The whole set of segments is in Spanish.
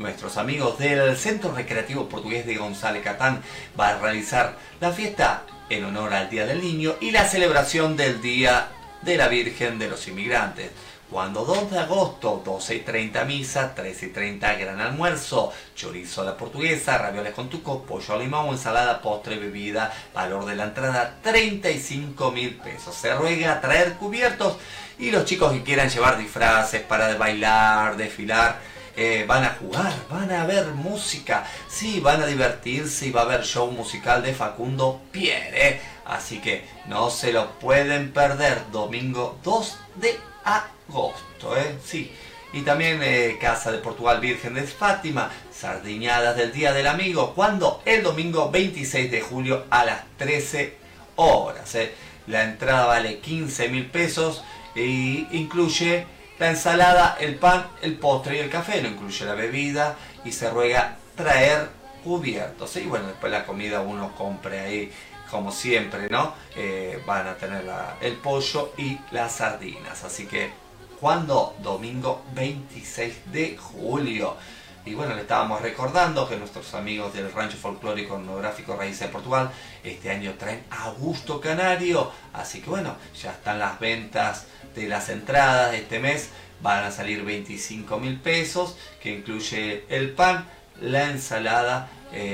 nuestros amigos del Centro Recreativo Portugués de González Catán van a realizar la fiesta en honor al Día del Niño y la celebración del Día de la Virgen de los Inmigrantes. Cuando 2 de agosto, 12:30 misa, 13:30 gran almuerzo, chorizo a la portuguesa, ravioles con tuco, pollo al limón, ensalada, postre, bebida, valor de la entrada 35.000 pesos. Se ruega traer cubiertos y los chicos que quieran llevar disfraces para bailar, desfilar, van a jugar, van a ver música, sí, van a divertirse y va a haber show musical de Facundo Pierre. Así que no se lo pueden perder, domingo 2 de agosto, sí. Y también Casa de Portugal Virgen de Fátima, sardiñadas del Día del Amigo, cuando el domingo 26 de julio a las 13 horas. La entrada vale 15.000 pesos y incluye la ensalada, el pan, el postre y el café, no incluye la bebida y se ruega traer cubiertos. Y bueno, después la comida uno compre ahí como siempre, ¿no? Van a tener el pollo y las sardinas. Así que, ¿cuándo? Domingo 26 de julio. Y bueno, le estábamos recordando que nuestros amigos del Rancho Folclórico Etnográfico Raíces de Portugal este año traen Augusto Canario. Así que bueno, ya están las ventas de las entradas de este mes. Van a salir 25.000 pesos, que incluye el pan, la ensalada,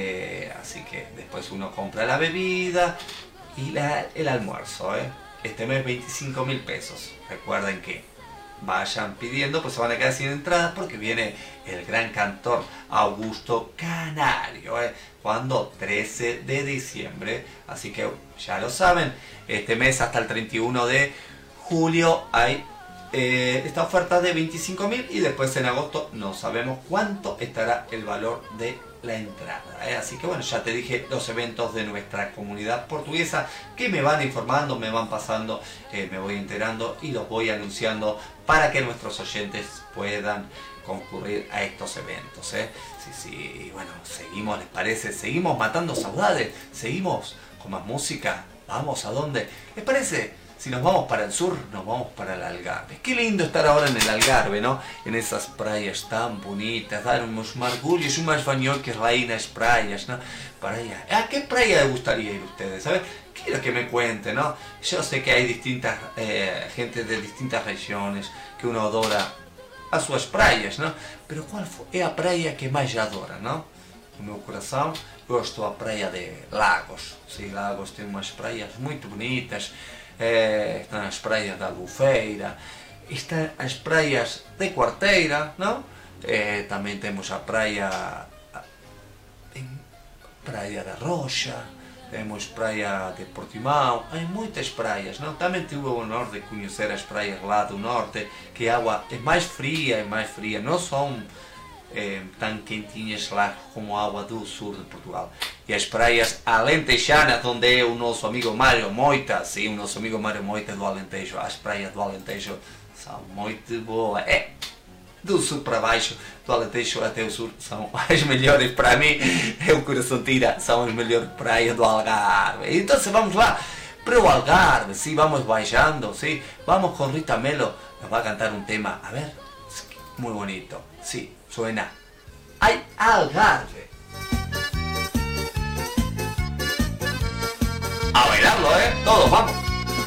así que después uno compra la bebida y el almuerzo. Este mes 25.000 pesos. Recuerden que vayan pidiendo, pues se van a quedar sin entradas porque viene el gran cantor Augusto Canario, cuando 13 de diciembre, así que ya lo saben, este mes hasta el 31 de julio hay esta oferta de 25.000 y después en agosto no sabemos cuánto estará el valor de la entrada, así que bueno, ya te dije los eventos de nuestra comunidad portuguesa que me van informando, me van pasando, me voy enterando y los voy anunciando para que nuestros oyentes puedan concurrir a estos eventos. Sí, bueno, seguimos, ¿les parece? Seguimos matando saudades, seguimos con más música. Vamos, ¿a dónde? ¿Les parece? Si nos vamos para el sur, nos vamos para el Algarve. Qué lindo estar ahora en el Algarve, ¿no? En esas playas tan bonitas, dar unos mergulhos, unas bañocas ahí en las playas, ¿no? Para allá. ¿A qué playa les gustaría ir ustedes? A ver, quiero que me cuenten, ¿no? Yo sé que hay distintas gente de distintas regiones que uno adora a sus praias, ¿no? Pero ¿cuál é a praia que mais adora, não? No meu coração, gosto da praia de Lagos. Sim, Lagos tem umas praias muito bonitas. Estão as praias da Albufeira, estão as praias de Quarteira, não? Também temos a praia da Rocha, temos praia de Portimão, há muitas praias, não? Também tive o honor de conhecer as praias lá do norte, que a água é mais fria, não são tan quentinhas lá como a água do sul de Portugal. E as praias alentejanas, onde é o nosso amigo Mário Moita, sim, o nosso amigo Mário Moita do Alentejo, as praias do Alentejo são muito boas. Do sul para baixo, do Alentejo até o sul, são as melhores para mim. O coração tira, são as melhores praias do Algarve. Então vamos lá para o Algarve, sim, vamos viajando, sim, vamos com Rita Melo, nos vai cantar um tema, a ver, muy bonito, sí, suena ¡Ay, Algarve! A bailarlo, todos vamos.